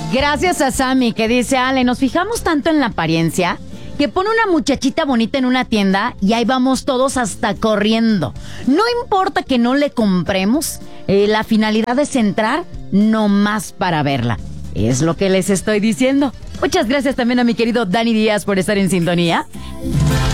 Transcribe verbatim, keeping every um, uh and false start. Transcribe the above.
Gracias a Sammy, que dice: Ale, nos fijamos tanto en la apariencia que pone una muchachita bonita en una tienda y ahí vamos todos hasta corriendo. No importa que no le compremos, eh, la finalidad es entrar nomás para verla. Es lo que les estoy diciendo. Muchas gracias también a mi querido Dani Díaz por estar en sintonía.